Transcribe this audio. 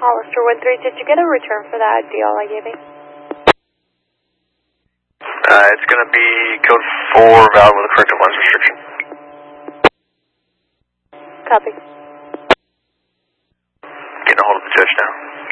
Hollister 1-3, did you get a return for that deal I gave you? It's going to be code 4, valid with a corrective lens restriction. Copy. Getting a hold of the judge now.